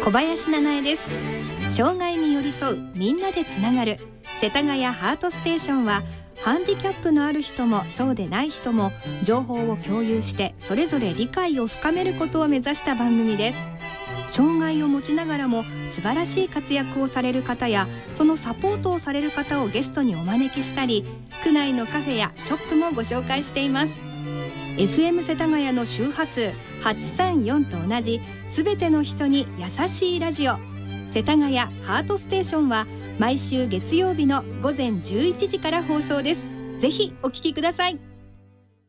小林七重です。障害に寄り添う、みんなでつながる世田谷ハートステーションは、ハンディキャップのある人もそうでない人も情報を共有してそれぞれ理解を深めることを目指した番組です。障害を持ちながらも素晴らしい活躍をされる方や、そのサポートをされる方をゲストにお招きしたり、区内のカフェやショップもご紹介しています。 FM 世田谷の周波数834と同じ、すべての人に優しいラジオ、世田谷ハートステーションは毎週月曜日の午前11時から放送です。ぜひお聞きください。